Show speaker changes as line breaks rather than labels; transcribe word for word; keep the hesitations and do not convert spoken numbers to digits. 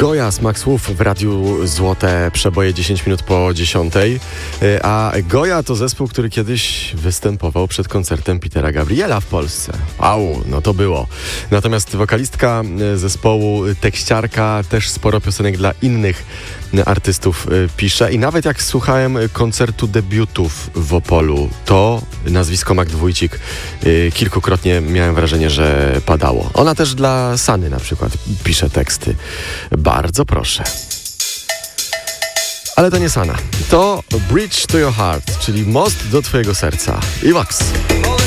Goja, smak słów w Radiu Złote Przeboje dziesięć minut po dziesiątej. A Goja to zespół, który kiedyś występował przed koncertem Petera Gabriela w Polsce. Au, no to było. Natomiast wokalistka zespołu, tekściarka, też sporo piosenek dla innych artystów pisze i nawet jak słuchałem koncertu debiutów w Opolu, to nazwisko Magdy Wójcik kilkukrotnie miałem wrażenie, że padało. Ona też dla Sany na przykład pisze teksty. Bardzo proszę. Ale to nie Sana. To Bridge to Your Heart, czyli most do twojego serca. I Wax.